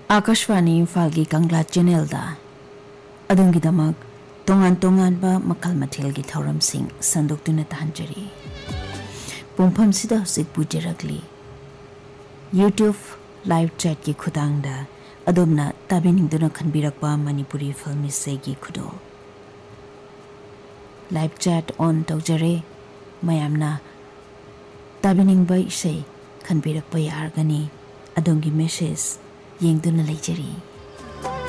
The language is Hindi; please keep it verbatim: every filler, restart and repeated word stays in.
आकाशवाणी इम्फाल की कंगला चैनल दा अदुंगी दमक तोंगान तोंगान बा मखल मथेल की थौरम सिंह संदोक्तुना तांजरी पुंफम सिदा हुसिक बुजेरकली यूट्यूब लाइव चैट की खुदांगदा अदोमना ताबिनिंगदुना खनबिरकबा मणिपुरी फिल्म इसे की खुदो लाइव चैट ऑन तौजरे मयामना ताबिनिंगबा इसे खनबिरकबा यारगनी अदोंगी मैसेज येंगदुना लेजरी।